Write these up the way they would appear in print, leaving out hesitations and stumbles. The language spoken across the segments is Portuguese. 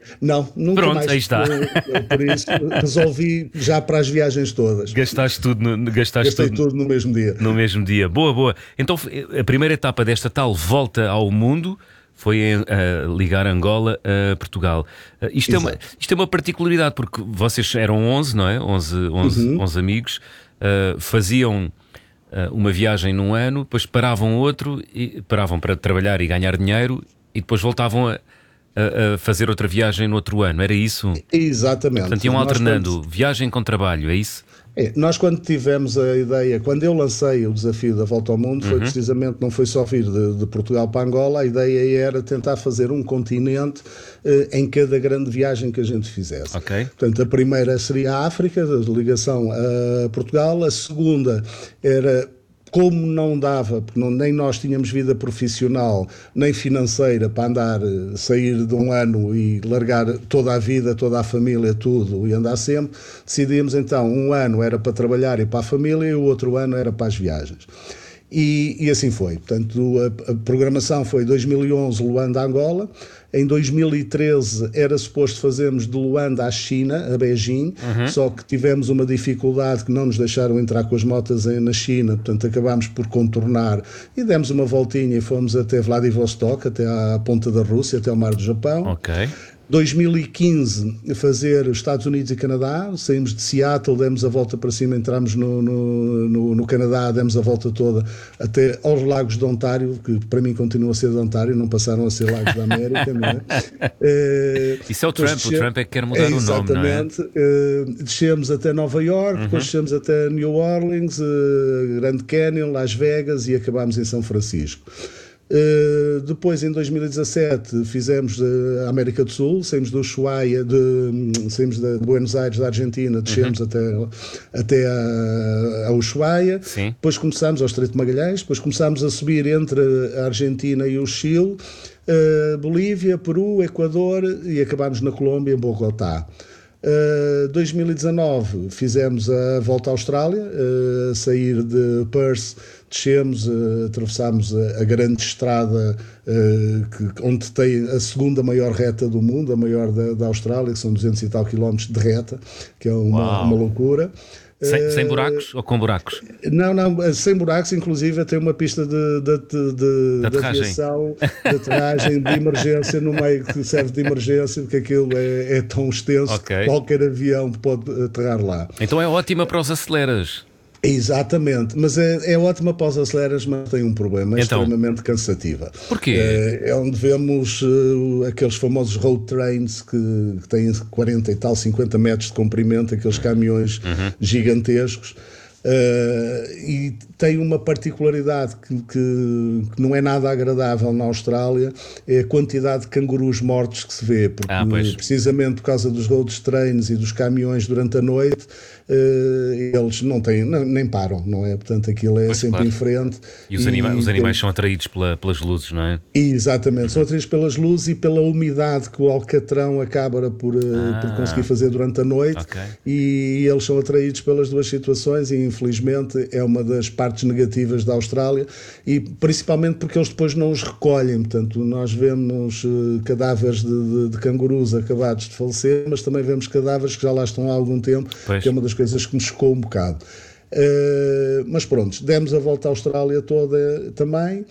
Não, nunca Pronto, mais. aí está. Por isso, resolvi já para as viagens todas. Gastaste tudo, Gastei tudo no mesmo dia. no mesmo dia. Boa, boa. Então, a primeira etapa desta tal volta ao mundo foi ligar Angola a Portugal. Isto é uma particularidade, porque vocês eram 11, não é? 11 amigos, faziam uma viagem num ano, depois paravam outro, e paravam para trabalhar e ganhar dinheiro, e depois voltavam a fazer outra viagem no outro ano. Era isso? Exatamente. Portanto, iam alternando viagem com trabalho, é isso? Nós quando tivemos a ideia, quando eu lancei o desafio da Volta ao Mundo, foi precisamente, não foi só vir de Portugal para Angola, a ideia era tentar fazer um continente em cada grande viagem que a gente fizesse. Ok. Portanto, a primeira seria a África, a ligação a Portugal, a segunda era... Como não dava, porque nem nós tínhamos vida profissional, nem financeira para andar, sair de um ano e largar toda a vida, toda a família, tudo e andar sempre, decidimos então, um ano era para trabalhar e para a família e o outro ano era para as viagens. E assim foi. Portanto, a programação foi 2011 Luanda, Angola. Em 2013 era suposto fazermos de Luanda à China, a Beijing, só que tivemos uma dificuldade que não nos deixaram entrar com as motas na China, portanto acabámos por contornar e demos uma voltinha e fomos até Vladivostok, até à ponta da Rússia, até ao Mar do Japão. Ok. 2015 fazer Estados Unidos e Canadá, saímos de Seattle, demos a volta para cima, entramos no Canadá, demos a volta toda até aos Lagos de Ontário, que para mim continuam a ser de Ontário, não passaram a ser Lagos da América, não é? Isso é o Trump, o Trump é que quer mudar o nome, não é? Exatamente. Descemos até Nova York, depois descemos até New Orleans, Grand Canyon, Las Vegas e acabámos em São Francisco. Depois em 2017 fizemos a América do Sul, saímos do Ushuaia, saímos de Buenos Aires, da Argentina, descemos até a Ushuaia. Sim. Depois começámos ao Estreito de Magalhães, depois começámos a subir entre a Argentina e o Chile, Bolívia, Peru, Equador e acabámos na Colômbia, em Bogotá. 2019 fizemos a volta à Austrália, sair de Perth, descemos, atravessámos a grande estrada onde tem a segunda maior reta do mundo, a maior da Austrália, que são 200 e tal quilómetros de reta, que é uma loucura. Sem buracos ou com buracos? Não, sem buracos, inclusive tem uma pista de aviação, de aterragem de emergência no meio, que serve de emergência, porque aquilo é tão extenso que qualquer avião pode aterrar lá. Então é ótima para os aceleras. Exatamente, mas é ótima para os aceleras, mas tem um problema, é extremamente cansativa. Porquê? É onde vemos aqueles famosos road trains que têm 40 e tal, 50 metros de comprimento, aqueles caminhões gigantescos. E tem uma particularidade que não é nada agradável na Austrália, é a quantidade de cangurus mortos que se vê, porque precisamente por causa dos road trains e dos caminhões durante a noite, eles não têm, nem param, não é? Portanto, aquilo é sempre em frente. E os animais são atraídos pelas luzes, não é? Exatamente, são atraídos pelas luzes e pela umidade que o alcatrão acaba por conseguir fazer durante a noite, e eles são atraídos pelas duas situações, e infelizmente é uma das partes negativas da Austrália, e principalmente porque eles depois não os recolhem. Portanto, nós vemos cadáveres de cangurus acabados de falecer, mas também vemos cadáveres que já lá estão há algum tempo, que é uma das coisas que me chocou um bocado. Mas pronto, demos a volta à Austrália toda também.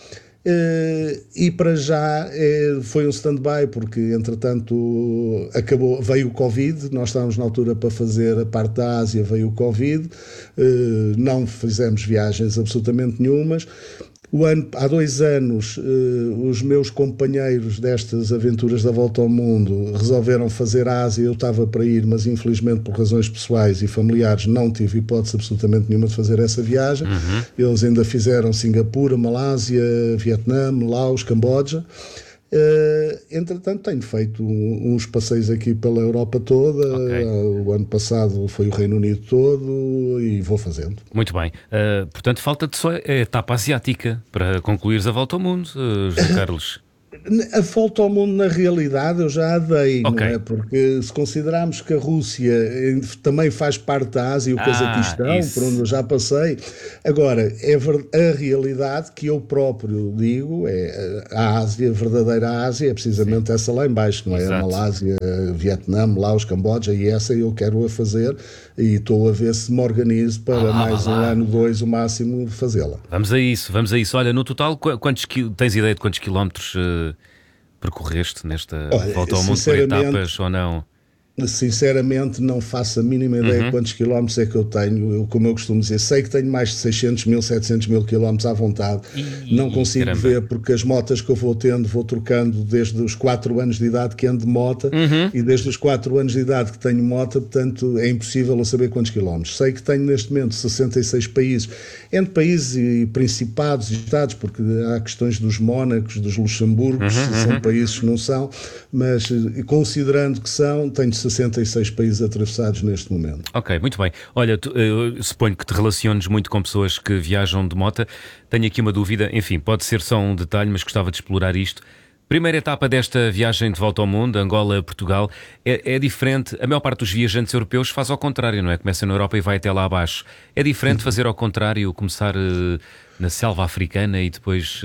E para já foi um stand-by, porque entretanto veio o Covid, nós estávamos na altura para fazer a parte da Ásia, veio o Covid, não fizemos viagens absolutamente nenhumas. Há 2 anos, os meus companheiros destas aventuras da Volta ao Mundo resolveram fazer a Ásia. Eu estava para ir, mas infelizmente por razões pessoais e familiares não tive hipótese absolutamente nenhuma de fazer essa viagem. Eles ainda fizeram Singapura, Malásia, Vietnã, Laos, Camboja. Entretanto tenho feito uns passeios aqui pela Europa toda. O ano passado foi o Reino Unido todo e vou fazendo. Muito bem, portanto falta-te só a etapa asiática para concluires a volta ao mundo, José Carlos. A volta ao mundo, na realidade, eu já a dei, Ok. não é? Porque se considerarmos que a Rússia também faz parte da Ásia, o Cazaquistão, por onde Isso. eu já passei. Agora, a realidade que eu próprio digo é a Ásia, a verdadeira Ásia, é precisamente essa lá em baixo, não é? A Exato. Malásia, Vietnã, Laos, Camboja, e essa eu quero a fazer e estou a ver se me organizo para Vá mais um lá. ano, dois, o máximo, fazê-la. Vamos a isso, vamos a isso. Olha, no total, tens ideia de quantos quilómetros percorreste nesta Olha, volta ao mundo por sinceramente, etapas ou não? Sinceramente, não faço a mínima ideia de Uhum. quantos quilómetros é que eu tenho. Eu, como eu costumo dizer, sei que tenho mais de 600 mil, 700 mil quilómetros à vontade. Não Ih, consigo caramba. ver porque as motas que eu vou tendo, vou trocando desde os 4 anos de idade que ando de moto Uhum. e desde os 4 anos de idade que tenho moto, portanto é impossível eu saber quantos quilómetros. Sei que tenho neste momento 66 países, entre países e principados e estados, porque há questões dos Mónacos, dos Luxemburgos, são países que não são, mas considerando que são, tenho 66 países atravessados neste momento. Ok, muito bem. Olha, eu suponho que te relaciones muito com pessoas que viajam de moto. Tenho aqui uma dúvida, enfim, pode ser só um detalhe, mas gostava de explorar isto. Primeira etapa desta viagem de volta ao mundo, Angola-Portugal, é diferente. A maior parte dos viajantes europeus faz ao contrário, não é? Começa na Europa e vai até lá abaixo. É diferente fazer ao contrário, começar na selva africana e depois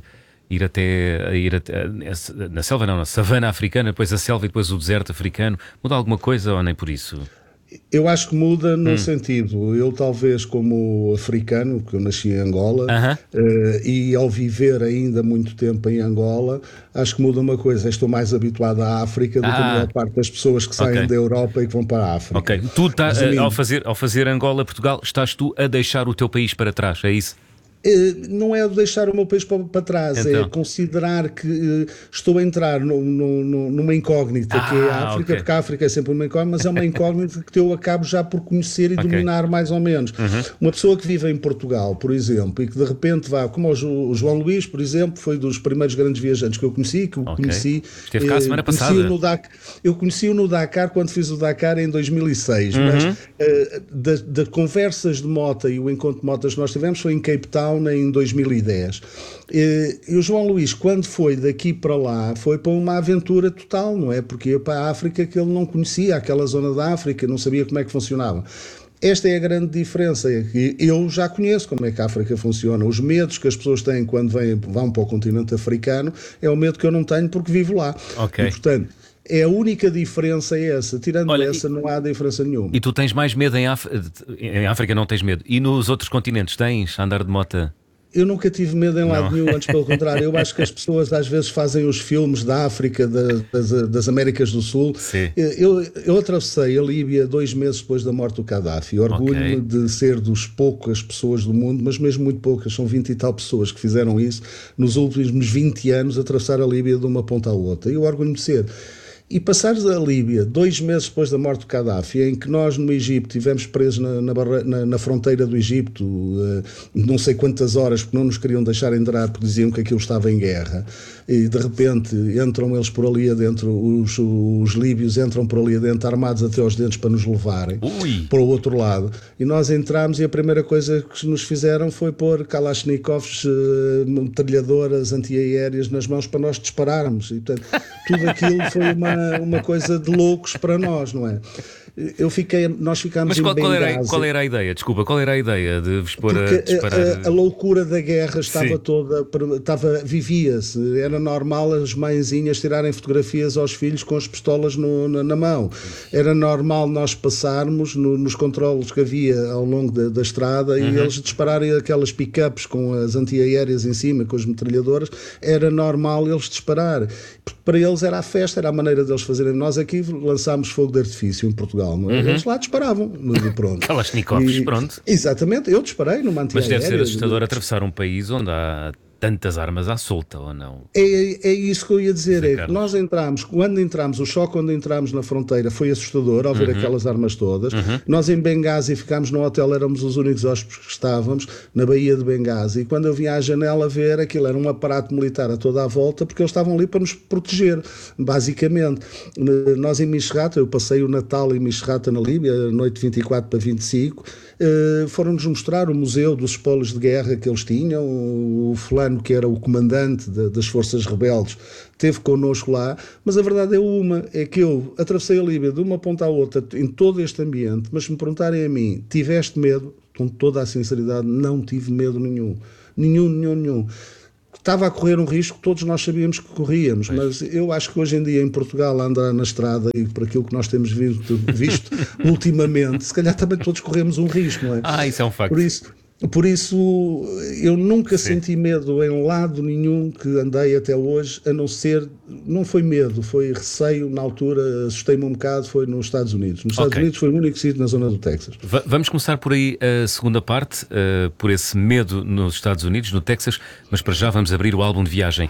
na selva não, na savana africana, depois a selva e depois o deserto africano. Muda alguma coisa ou nem por isso? Eu acho que muda num sentido. Eu, talvez, como africano, porque eu nasci em Angola, Aham. e ao viver ainda muito tempo em Angola, acho que muda uma coisa. Estou mais habituado à África do que a maior parte das pessoas que saem Ok. da Europa e que vão para a África. Ok. Tu Resumindo, ao fazer Angola-Portugal, estás tu a deixar o teu país para trás, é isso? não é deixar o meu país para trás, é Então. considerar que estou a entrar numa incógnita que é a África, Ok. porque a África é sempre uma incógnita, mas é uma incógnita que eu acabo já por conhecer e Ok. dominar mais ou menos. Uma pessoa que vive em Portugal, por exemplo, e que de repente vá, como o João Luís, por exemplo, foi dos primeiros grandes viajantes que eu conheci, Ok. conheci. Esteve cá a semana passada. Eu conheci-o no Dakar quando fiz o Dakar em 2006, mas das conversas de moto e o encontro de motas que nós tivemos foi em Cape Town em 2010. E o João Luís, quando foi daqui para lá, foi para uma aventura total, não é? Porque ia para a África que ele não conhecia, aquela zona da África, não sabia como é que funcionava. Esta é a grande diferença, é que eu já conheço como é que a África funciona. Os medos que as pessoas têm quando vão para o continente africano é o medo que eu não tenho porque vivo lá. Ok. E, portanto, a única diferença é essa. Tirando Olha, essa, não há diferença nenhuma. E tu tens mais medo em África não tens medo. E nos outros continentes tens andar de moto? Eu nunca tive medo em lado Não. nenhum, antes pelo contrário. Eu acho que as pessoas às vezes fazem os filmes da África, das Américas do Sul. Sim. Eu atravessei a Líbia 2 meses depois da morte do Gaddafi. Orgulho-me de ser dos poucas pessoas do mundo, mas mesmo muito poucas, são 20 e tal pessoas que fizeram isso nos últimos 20 anos, atravessar a Líbia de uma ponta à outra. E eu orgulho-me de ser. E passares a Líbia 2 meses depois da morte do Gaddafi, em que nós no Egito estivemos presos na fronteira do Egito não sei quantas horas, porque não nos queriam deixar entrar porque diziam que aquilo estava em guerra, e de repente entram eles por ali adentro, os líbios entram por ali adentro armados até aos dentes para nos levarem para o outro lado, e nós entramos e a primeira coisa que nos fizeram foi pôr Kalashnikovs, metralhadoras antiaéreas nas mãos para nós dispararmos, e portanto tudo aquilo foi uma coisa de loucos para nós, não é? Nós ficámos Mas em Benghazi. qual era a ideia? Desculpa, qual era a ideia de vos pôr a Porque disparar? a loucura da guerra estava Sim. toda, vivia-se, era normal as mãezinhas tirarem fotografias aos filhos com as pistolas na mão, era normal nós passarmos nos controles que havia ao longo da estrada e eles dispararem aquelas pick-ups com as antiaéreas em cima, com as metralhadoras, era normal eles disparar, porque para eles era a festa, era a maneira deles fazerem. Nós aqui lançámos fogo de artifício em Portugal, não é? Eles lá disparavam, pronto. Kalashnikovs, pronto. Exatamente, eu disparei numa Mas antiaérea. deve ser assustador atravessar um país onde há tantas armas à solta, ou não? É isso que eu ia dizer, é que Carlos. nós o choque quando entramos na fronteira foi assustador ao ver aquelas armas todas. Nós em Benghazi ficámos no hotel, éramos os únicos hóspedes que estávamos na Baía de Benghazi, e quando eu vinha à janela ver, aquilo era um aparato militar a toda a volta, porque eles estavam ali para nos proteger, basicamente. Nós em Misrata, eu passei o Natal em Misrata na Líbia, noite 24 para 25, foram-nos mostrar o museu dos espólios de guerra que eles tinham, o fulano americano, que era o comandante das forças rebeldes, esteve connosco lá, mas a verdade é que eu atravessei a Líbia de uma ponta à outra em todo este ambiente, mas se me perguntarem a mim, tiveste medo? Com toda a sinceridade, não tive medo nenhum. Nenhum. Estava a correr um risco, todos nós sabíamos que corríamos, mas eu acho que hoje em dia em Portugal, andar na estrada, e por aquilo que nós temos visto ultimamente, se calhar também todos corremos um risco, não é? Isso é um facto. Por isso eu nunca senti medo em lado nenhum que andei até hoje, a não ser, não foi medo, foi receio. Na altura assustei-me um bocado, foi nos Estados Unidos. Nos Estados Unidos foi o único sítio na zona do Texas. Vamos começar por aí a segunda parte, por esse medo nos Estados Unidos, no Texas, mas para já vamos abrir o álbum de viagem.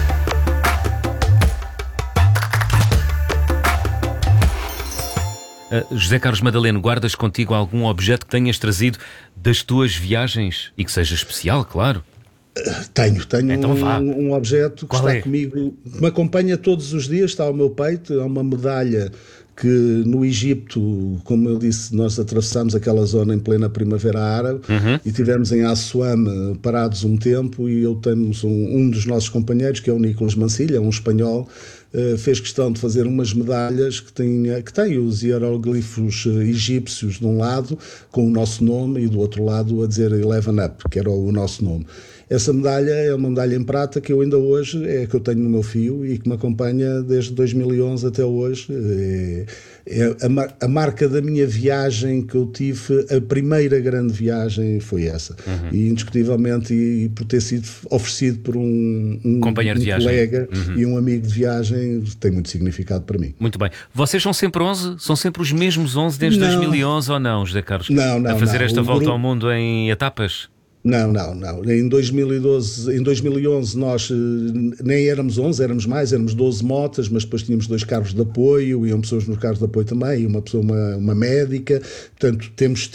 José Carlos Madaleno, guardas contigo algum objeto que tenhas trazido das tuas viagens e que seja especial, claro? Tenho então um objeto que está comigo, que me acompanha todos os dias, está ao meu peito, é uma medalha que no Egito, como eu disse, nós atravessámos aquela zona em plena primavera árabe e estivemos em Assuam parados um tempo, e temos um dos nossos companheiros, que é o Nicolas Mancilha, um espanhol, fez questão de fazer umas medalhas que têm os hieroglifos egípcios de um lado com o nosso nome e do outro lado a dizer 11 Up, que era o nosso nome. Essa medalha é uma medalha em prata que eu ainda hoje, que eu tenho no meu fio e que me acompanha desde 2011 até hoje. É a marca da minha viagem que eu tive, a primeira grande viagem foi essa. E indiscutivelmente, e por ter sido oferecido por um companheiro de viagem, colega e um amigo de viagem, tem muito significado para mim. Muito bem. Vocês são sempre 11? São sempre os mesmos 11 desde 2011 ou não, José Carlos? Não. A fazer esta volta ao mundo em etapas? Não. Em 2011 nós nem éramos 11, éramos mais, éramos 12 motas, mas depois tínhamos 2 carros de apoio, iam pessoas nos carros de apoio também, uma médica. Portanto,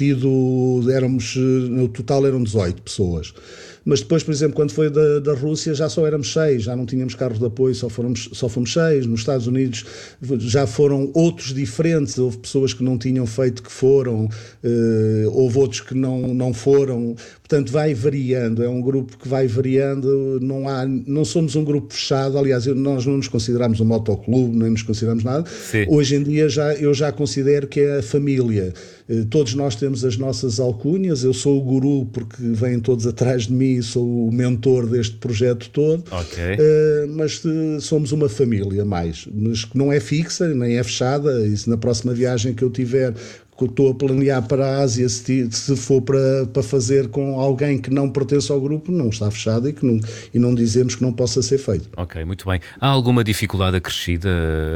no total eram 18 pessoas. Mas depois, por exemplo, quando foi da Rússia, já só éramos 6, já não tínhamos carros de apoio, só fomos 6. Nos Estados Unidos já foram outros diferentes, houve pessoas que não tinham feito que foram, houve outros que não foram. Portanto, vai variando, é um grupo que vai variando, não somos um grupo fechado. Aliás, nós não nos consideramos um motoclube, nem nos consideramos nada. Sim. Hoje em dia eu já considero que é a família. Todos nós temos as nossas alcunhas, eu sou o guru porque vêm todos atrás de mim, sou o mentor deste projeto todo, mas somos uma família mais, mas que não é fixa, nem é fechada. Isso na próxima viagem que eu tiver, que eu estou a planear para a Ásia, se for para fazer com alguém que não pertence ao grupo, não está fechado e não dizemos que não possa ser feito. Ok, muito bem. Há alguma dificuldade acrescida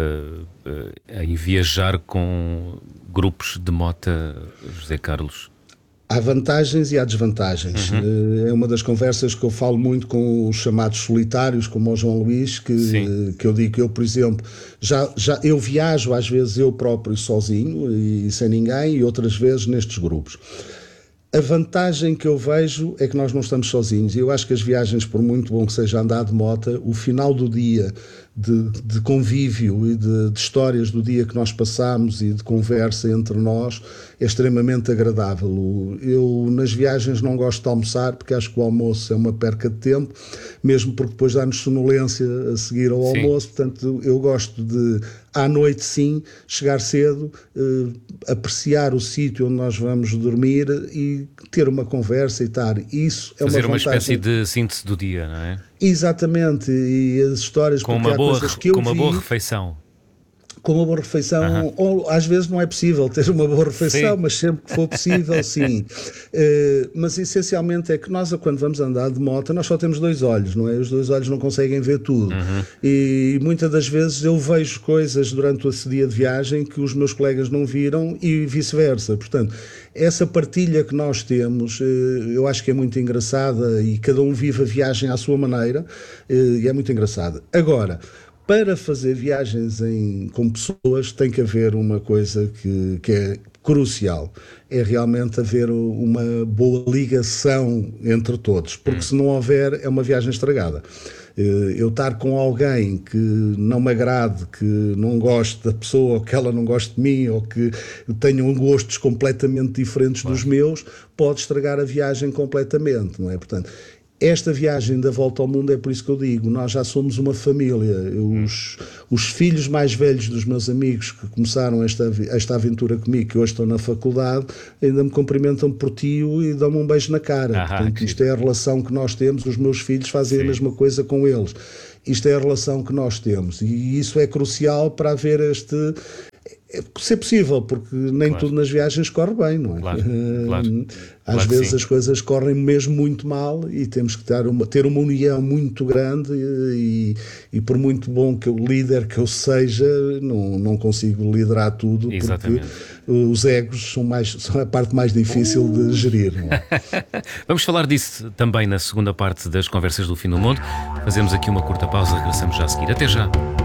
em viajar com grupos de mota, José Carlos? Há vantagens e há desvantagens. É uma das conversas que eu falo muito com os chamados solitários, como o João Luís, que eu digo que eu, por exemplo, eu viajo às vezes eu próprio sozinho e sem ninguém, e outras vezes nestes grupos. A vantagem que eu vejo é que nós não estamos sozinhos, e eu acho que as viagens, por muito bom que seja andar de moto, o final do dia de convívio e de histórias do dia que nós passamos e de conversa entre nós é extremamente agradável. Eu nas viagens não gosto de almoçar, porque acho que o almoço é uma perca de tempo, mesmo porque depois dá-nos sonolência a seguir ao almoço. Portanto, eu gosto de, à noite sim, chegar cedo, apreciar o sítio onde nós vamos dormir e ter uma conversa e estar. Isso é fazer uma espécie de síntese do dia, não é? Exatamente, e as histórias com uma boa refeição. Com uma boa refeição, ou às vezes não é possível ter uma boa refeição, mas sempre que for possível, sim. Mas essencialmente é que nós, quando vamos andar de moto, nós só temos 2 olhos, não é? Os 2 olhos não conseguem ver tudo. E muitas das vezes eu vejo coisas durante esse dia de viagem que os meus colegas não viram e vice-versa. Portanto, essa partilha que nós temos, eu acho que é muito engraçada e cada um vive a viagem à sua maneira, e é muito engraçada. Agora, para fazer viagens com pessoas tem que haver uma coisa que é crucial, é realmente haver uma boa ligação entre todos, porque se não houver é uma viagem estragada. Eu estar com alguém que não me agrade, que não goste da pessoa, ou que ela não goste de mim, ou que tenham gostos completamente diferentes dos meus, pode estragar a viagem completamente, não é? Portanto, esta viagem da volta ao mundo é por isso que eu digo, nós já somos uma família. Os filhos mais velhos dos meus amigos que começaram esta aventura comigo, que hoje estão na faculdade, ainda me cumprimentam por tio e dão-me um beijo na cara. Portanto, isto é a relação que nós temos, os meus filhos fazem a mesma coisa com eles. Isto é a relação que nós temos e isso é crucial para haver ser possível, porque nem tudo nas viagens corre bem, não é? Às vezes as coisas correm mesmo muito mal e temos que ter uma união muito grande e por muito bom líder que eu seja, não consigo liderar tudo. Exatamente. Porque os egos são a parte mais difícil de gerir. Não é? Vamos falar disso também na segunda parte das Conversas do Fim do Mundo. Fazemos aqui uma curta pausa, regressamos já a seguir. Até já!